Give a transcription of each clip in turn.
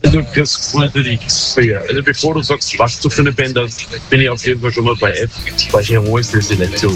Also das natürlich schwer. Also bevor du sagst, was du für eine Band hast, bin ich auf jeden Fall schon mal bei F, bei Heroes Selektion.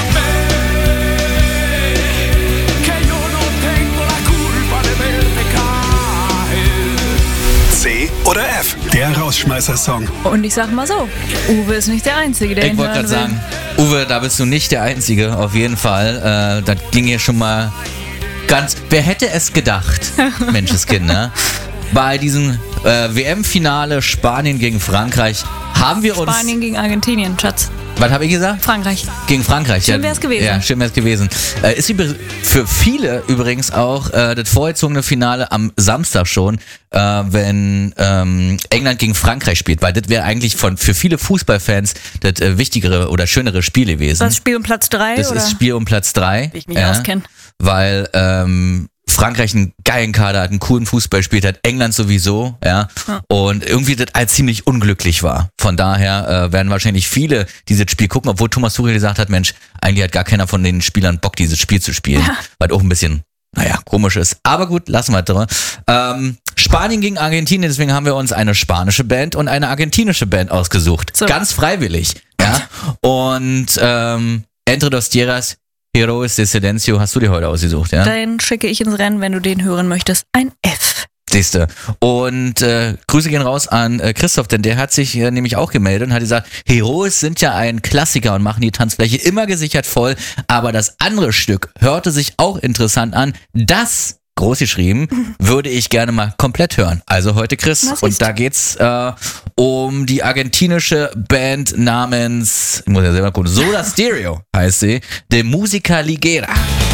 C oder F, der Rausschmeißer-Song. Und ich sag mal so, Uwe ist nicht der Einzige, der ihn Ich wollte hören gerade will. sagen, Uwe, da bist du nicht der Einzige, auf jeden Fall. Das ging hier schon mal ganz... Wer hätte es gedacht, Menschenskinder? Bei diesem WM-Finale Spanien gegen Frankreich haben wir uns... Spanien gegen Argentinien, Schatz. Was habe ich gesagt? Frankreich. Gegen Frankreich. Schön wär's gewesen. Ja, schön wär's gewesen. Ist für viele übrigens auch das vorgezogene Finale am Samstag schon, wenn England gegen Frankreich spielt, weil das wäre eigentlich für viele Fußballfans das wichtigere oder schönere Spiel gewesen. Das Spiel um Platz 3? Das ist Spiel um Platz 3. Wie ich mich auskenne. Weil Frankreich einen geilen Kader hat, einen coolen Fußball spielt hat, England sowieso, ja. Und irgendwie das als ziemlich unglücklich war. Von daher werden wahrscheinlich viele dieses Spiel gucken, obwohl Thomas Tuchel gesagt hat, Mensch, eigentlich hat gar keiner von den Spielern Bock, dieses Spiel zu spielen. Ja. Weil auch ein bisschen, komisch ist. Aber gut, lassen wir drin. Spanien gegen Argentinien, deswegen haben wir uns eine spanische Band und eine argentinische Band ausgesucht. So. Ganz freiwillig, ja. Und Entre dos Tierras, Heroes de Silencio hast du dir heute ausgesucht, ja? Den schicke ich ins Rennen, wenn du den hören möchtest. Ein F. Siehste. Und Grüße gehen raus an Christoph, denn der hat sich nämlich auch gemeldet und hat gesagt, Heroes sind ja ein Klassiker und machen die Tanzfläche immer gesichert voll, aber das andere Stück hörte sich auch interessant an. Das, groß geschrieben, würde ich gerne mal komplett hören. Also heute Chris. Und da geht's um die argentinische Band namens, ich muss ja selber gucken, Soda Stereo heißt sie, De Música Ligera.